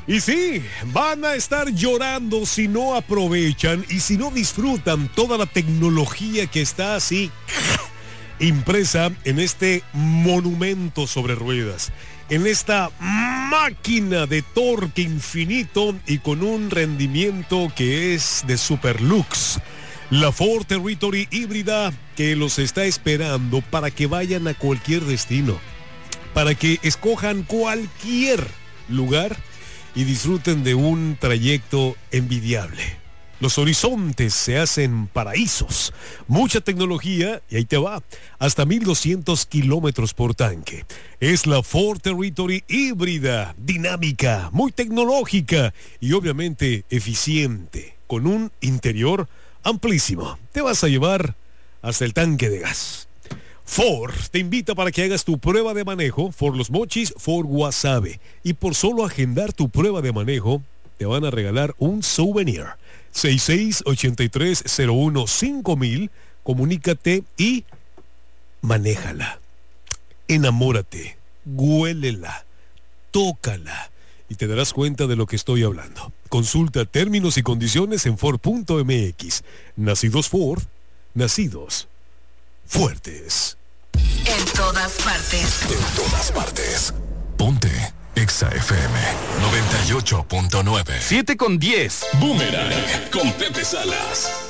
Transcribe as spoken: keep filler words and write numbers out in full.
Y sí, van a estar llorando si no aprovechan y si no disfrutan toda la tecnología que está así impresa en este monumento sobre ruedas, en esta máquina de torque infinito y con un rendimiento que es de super lux. La Ford Territory híbrida que los está esperando para que vayan a cualquier destino, para que escojan cualquier lugar y disfruten de un trayecto envidiable. Los horizontes se hacen paraísos, mucha tecnología y ahí te va, hasta mil doscientos kilómetros por tanque. Es la Ford Territory híbrida, dinámica, muy tecnológica y obviamente eficiente, con un interior amplísimo. Te vas a llevar hasta el tanque de gas. Ford te invita para que hagas tu prueba de manejo Ford Los Mochis, Ford Guasave. Y por solo agendar tu prueba de manejo, te van a regalar un souvenir. seis seis ocho tres cero uno cinco mil, comunícate y manéjala. Enamórate, huélela, tócala y te darás cuenta de lo que estoy hablando. Consulta términos y condiciones en Ford punto M X. Nacidos Ford, nacidos fuertes. En todas partes. En todas partes. Ponte Exa F M noventa y ocho punto nueve. siete con diez. Boomerang con Pepe Salas.